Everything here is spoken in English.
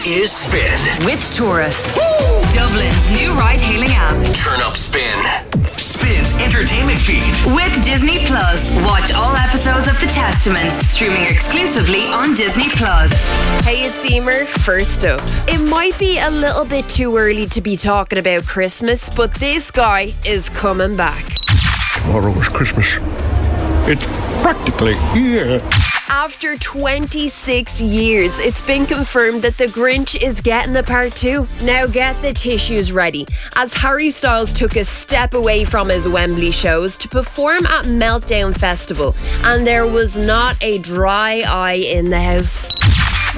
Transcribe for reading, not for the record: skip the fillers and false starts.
is Spin. With Taurus. Dublin's new ride-hailing app. Turn up Spin. Spin's entertainment feed. With Disney Plus. Watch all episodes of The Testament, streaming exclusively on Disney Plus. Hey, it's Emer. First up, it might be a little bit too early to be talking about Christmas, but this guy is coming back. Tomorrow is Christmas. It's practically here. After 26 years, it's been confirmed that The Grinch is getting a part 2. Now get the tissues ready, as Harry Styles took a step away from his Wembley shows to perform at Meltdown Festival, and there was not a dry eye in the house.